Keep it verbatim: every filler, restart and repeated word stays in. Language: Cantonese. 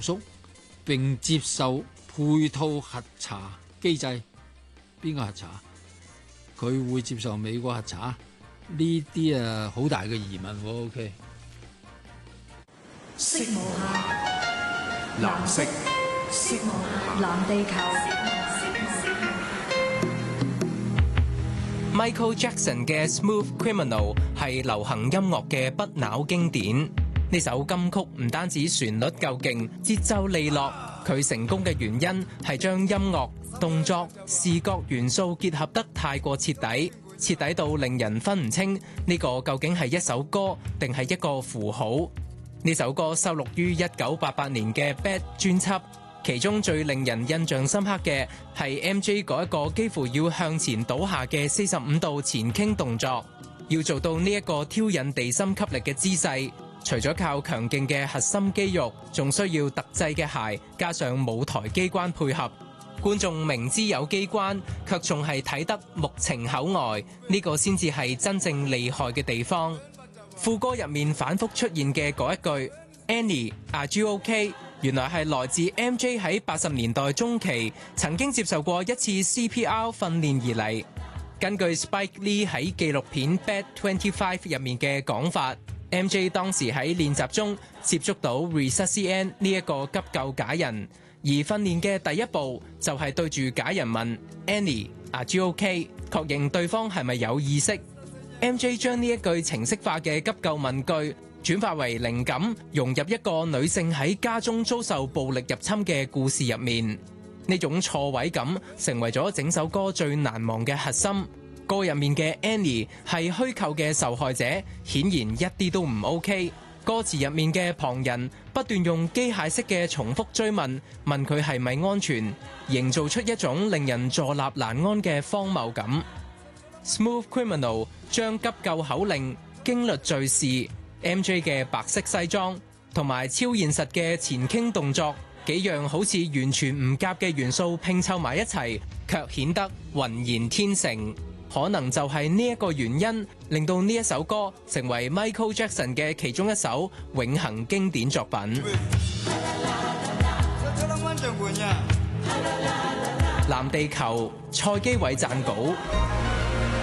肅，並接受配套核查機制。邊個核查？佢會接受美國核查？呢啲啊好大嘅疑問喎。OK。 色無限， 藍色， 色無限，藍地球。 Michael Jackson 嘅 Smooth Criminal 係流行音樂嘅不朽經典。呢首金曲唔單止旋律夠勁，節奏利落，佢成功嘅原因係將音樂、動作、視覺元素結合得太過徹底，徹底到令人分唔清呢個究竟係一首歌定係一個符號。呢首歌收錄於一九八八年嘅《Bad》專輯。其中最令人印象深刻嘅係 M J 嗰一個幾乎要向前倒下嘅四十五度前傾動作，要做到呢一個挑引地心吸力嘅姿勢，除咗靠強勁嘅核心肌肉，仲需要特製嘅鞋，加上舞台機關配合。觀眾明知有機關，卻仲係睇得目情口呆，呢個先至係真正厲害嘅地方。副歌入面反覆出現嘅嗰一句 Annie，Are you OK？原來係來自 M J 喺八十年代中期曾經接受過一次 C P R 訓練而嚟。根據 Spike Lee 喺紀錄片《Bad twenty five》入面嘅講法， M J 當時喺練習中接觸到 Resuscitation 呢一個急救假人，而訓練嘅第一步就係對住假人問 Annie，Are you OK？ 確認對方係咪有意識。 M J 將呢一句程式化嘅急救問句轉化為靈感，融入一個女性喺家中遭受暴力入侵嘅故事入面。呢種錯位感成為咗整首歌最難忘嘅核心。歌入面嘅 Annie 係虛構嘅受害者，顯然一啲都唔 OK。歌詞入面嘅旁人不斷用機械式嘅重複追問，問佢係咪安全，營造出一種令人坐立難安嘅荒謬感。Smooth Criminal 將急救口令、驚律敘事、M J 嘅白色西裝同埋超現實嘅前傾動作幾樣好似完全唔夾嘅元素拼湊埋一齊，卻顯得渾然天成。可能就係呢一個原因，令到呢一首歌成為 Michael Jackson 嘅其中一首永恆經典作品。藍地球，蔡基偉撰稿。